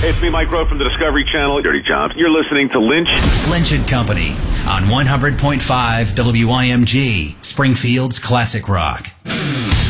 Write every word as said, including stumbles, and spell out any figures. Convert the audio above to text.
Hey, it's me, Mike Rowe from the Discovery Channel. Dirty Jobs. You're listening to Lynch. Lynch and Company on one hundred point five W I M G, Springfield's classic rock.